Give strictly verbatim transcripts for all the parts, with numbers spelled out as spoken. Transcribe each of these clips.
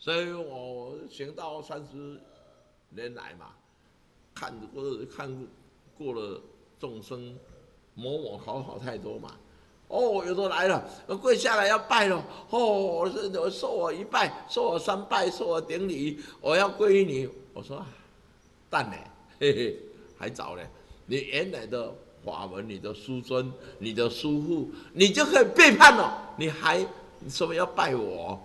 所以我行道三十年来嘛，看过看过了众生某某好好太多嘛。哦，有的来了，跪下来要拜了。哦，受我一拜，受我三拜，受我顶礼，我要皈依你。我说，蛋呢？嘿嘿，还早呢。你原来的法门，你的师尊，你的师父，你就可以背叛了，你还你说要拜我？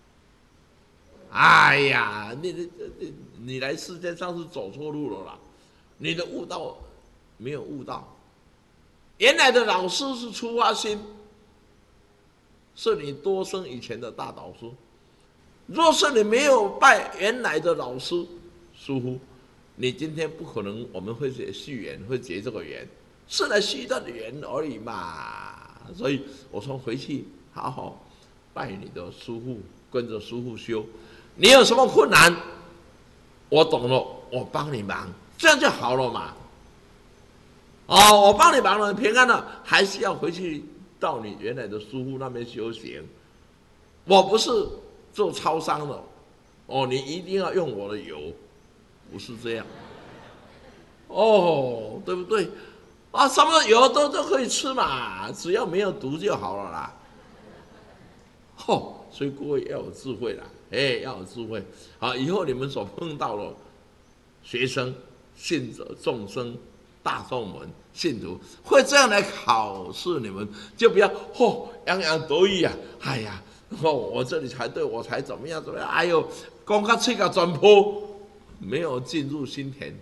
哎呀，你你你你来世界上是走错路了啦，你的悟道没有悟到。原来的老师是出发心，是你多生以前的大导师。若是你没有拜原来的老师师父，你今天不可能我们会结续缘，会结这个缘，是来续断的缘而已嘛。所以我说回去好好拜你的师父，跟着师父修。你有什么困难，我懂了，我帮你忙，这样就好了嘛。哦，我帮你忙了，平安了，还是要回去到你原来的师父那边修行。我不是做超商的，哦，你一定要用我的油，不是这样。哦，对不对？啊，什么油都都可以吃嘛，只要没有毒就好了啦。哦，所以各位要有智慧啦，哎，要有智慧。好，以后你们所碰到的学生、信者、众生、大众们、信徒会这样来考试你们，就不要哦洋洋得意啊！哎呀，哦，我这里才对，我才怎么样怎么样？哎呦，讲到嘴角转坡，没有进入心田。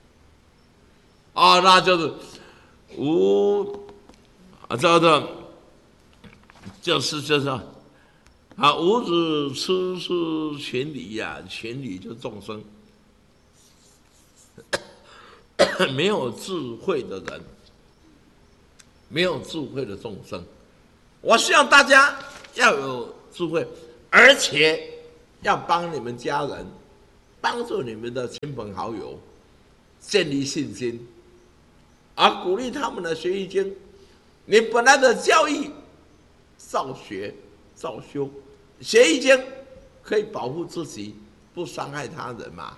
啊、哦，那就是无啊，这个就是就是啊，无子痴是群理呀，群理就众生，没有智慧的人，没有智慧的众生。我希望大家要有智慧，而且要帮你们家人，帮助你们的亲朋好友建立信心。而鼓励他们的学易经，你本来的教育照学照修，学易经可以保护自己，不伤害他人嘛。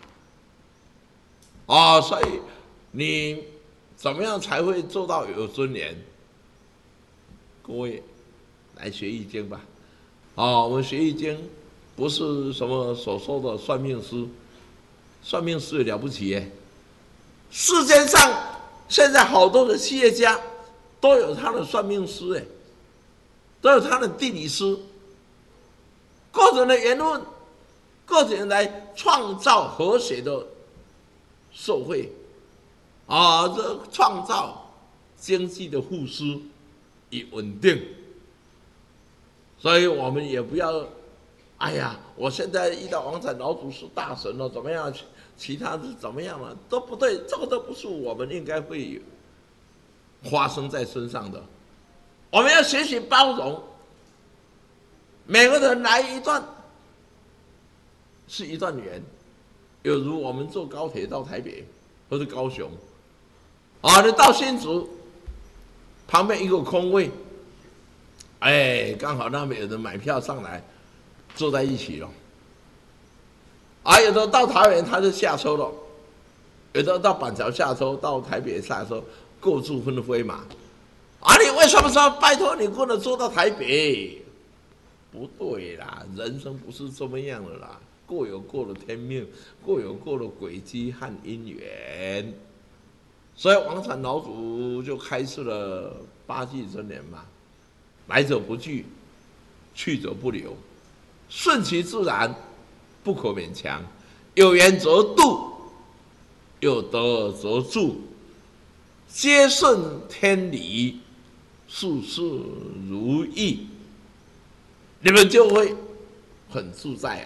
哦，所以你怎么样才会做到有尊严？各位来学易经吧。哦，我们学易经不是什么所说的算命师，算命师也了不起耶。世界上现在好多的企业家都有他的算命师，哎，都有他的地理师，各种的言论，各种人来创造和谐的社会，啊，这创造经济的复苏与稳定。所以我们也不要，哎呀，我现在遇到王禅老祖是大神了，怎么样？其他是怎么样了？都不对，这个都不是我们应该会发生在身上的。我们要学习包容，每个人来一段是一段缘，有如我们坐高铁到台北或是高雄，啊，你到新竹旁边一个空位，哎，刚好那边有人买票上来，坐在一起了。啊，有的到桃园他就下车了，有的到板桥下车，到台北下车，各自纷飞嘛。啊，你为什么说拜托你不能坐到台北？不对啦，人生不是这么样的啦，各有各的天命，各有各的轨迹和因缘。所以王禅老祖就开示了八句真言嘛：来者不拒，去者不留，顺其自然，不可勉强，有缘则度，有德则助，皆顺天理，事事如意，你们就会很自在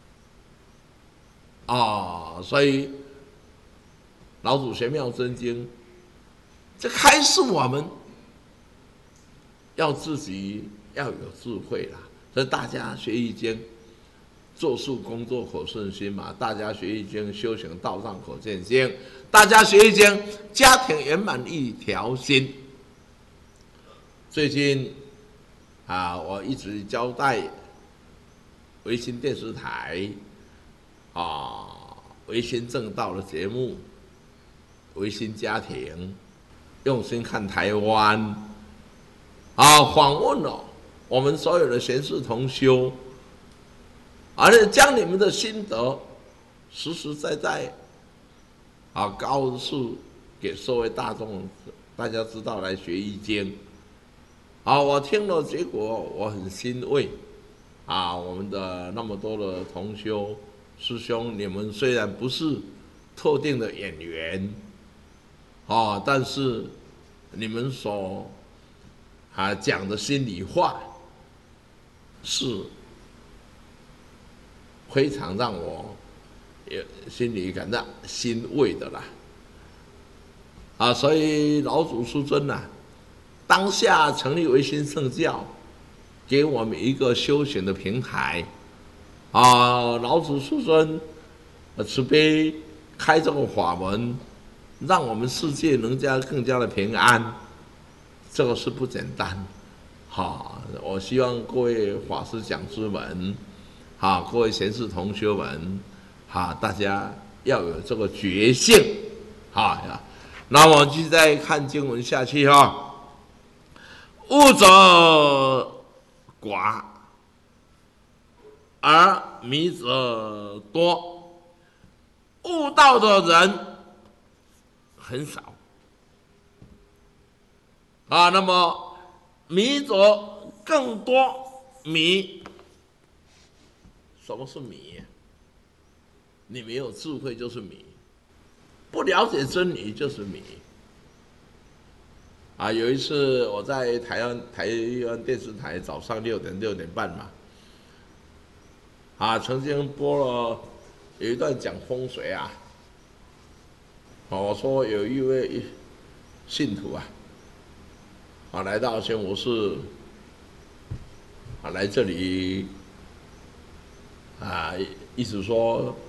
啊！啊，所以老祖玄妙真经这开示我们要自己要有智慧啦。所以大家学易经，做事工作可顺心嘛，大家学易经，修行道上可见心，大家学易经，家庭圆满一条心。最近啊，我一直交代维新电视台啊，维新正道的节目，维新家庭，用心看台湾啊，访问了我们所有的贤士同修，而且将你们的心得实实在在啊告诉给社会大众，大家知道来学易经。啊，我听了，结果我很欣慰。啊，我们的那么多的同修师兄，你们虽然不是特定的演员，啊，但是你们所啊讲的心里话，是非常让我也心里感到欣慰的啦。啊，所以老祖师尊呐、啊，当下成立维新圣教，给我们一个修行的平台，啊，老子师尊慈悲开这个法门，让我们世界能加更加的平安，这个是不简单。好，我希望各位法师讲师们，好，各位贤士同学们，好，大家要有这个觉性，好呀。那我们继续再看经文下去哈，悟者寡，而迷者多。悟道的人很少啊，那么迷者更多。迷，什么是迷？你没有智慧就是迷，不了解真理就是迷。啊，有一次我在台湾台湾电视台早上六点六点半嘛，啊，曾经播了有一段讲风水啊，啊，我说有一位信徒啊，啊，来到宣武寺，啊，来这里，啊，意思说